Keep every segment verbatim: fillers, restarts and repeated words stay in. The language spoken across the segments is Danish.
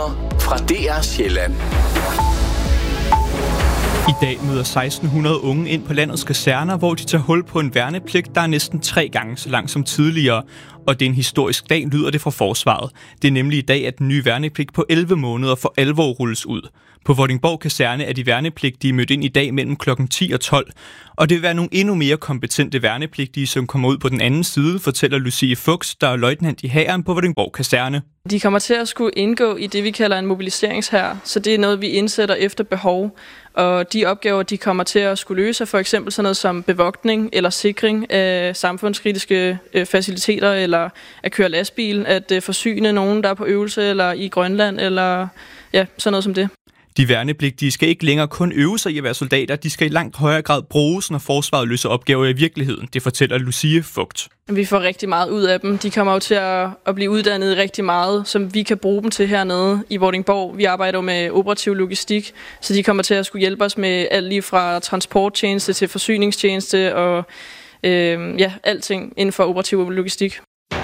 Nyheder fra D R Sjælland. I dag møder seksten hundrede unge ind på landets kaserner, hvor de tager hul på en værnepligt, der er næsten tre gange så lang som tidligere. Og det er en historisk dag, lyder det fra forsvaret. Det er nemlig i dag, at den nye værnepligt på elleve måneder for alvor rulles ud. På Vordingborg Kaserne er de værnepligtige mødt ind i dag mellem klokken ti og tolv. Og det vil være nogle endnu mere kompetente værnepligtige, som kommer ud på den anden side, fortæller Lucie Fuchs, der er løjtnant i hæren på Vordingborg Kaserne. De kommer til at skulle indgå i det, vi kalder en mobiliseringshær, så det er noget, vi indsætter efter behov. Og de opgaver, de kommer til at skulle løse, for eksempel sådan noget som bevogtning eller sikring af samfundskritiske faciliteter, eller at køre lastbil, at forsyne nogen, der er på øvelse, eller i Grønland, eller ja, sådan noget som det. De værnepligtige skal ikke længere kun øve sig i at være soldater, de skal i langt højere grad bruges, når forsvaret løser opgaver i virkeligheden. Det fortæller Lucie Fugt. Vi får rigtig meget ud af dem. De kommer jo til at, at blive uddannet rigtig meget, som vi kan bruge dem til hernede i Vordingborg. Vi arbejder jo med operativ logistik, så de kommer til at skulle hjælpe os med alt lige fra transporttjeneste til forsyningstjeneste og øh, ja, alting inden for operativ logistik.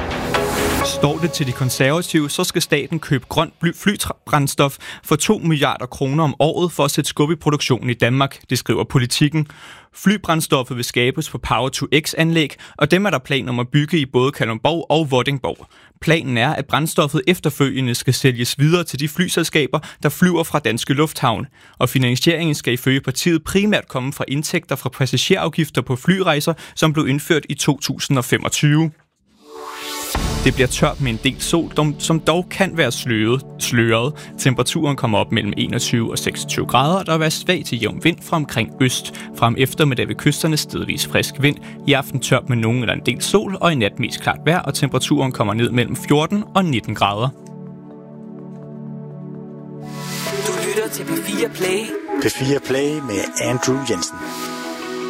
Står det til de konservative, så skal staten købe grønt flybrændstof for to milliarder kroner om året for at sætte skub i produktionen i Danmark, det skriver Politikken. Flybrændstoffet vil skabes på Power to X-anlæg, og dem er der plan om at bygge i både Kalundborg og Vordingborg. Planen er, at brændstoffet efterfølgende skal sælges videre til de flyselskaber, der flyver fra Danske Lufthavn. Og finansieringen skal ifølge partiet primært komme fra indtægter fra passagerafgifter på flyrejser, som blev indført i to tusind og femogtyve. Det bliver tørt med en del sol, som dog kan være sløret. sløret. Temperaturen kommer op mellem enogtyve og seksogtyve grader, og der vil være svag til jævn vind fra omkring øst. Frem eftermiddag ved kysterne stedvis frisk vind. I aften tørt med nogen eller en del sol, og i nat mest klart vejr, og temperaturen kommer ned mellem fjorten og nitten grader. Du lytter til P fire Play. P fire Play med Andrew Jensen.